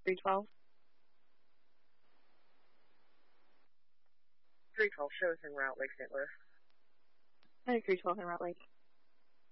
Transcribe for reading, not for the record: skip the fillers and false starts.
312. 312 shows en route, Lake St. Louis. Hi, 312 in Route Lake.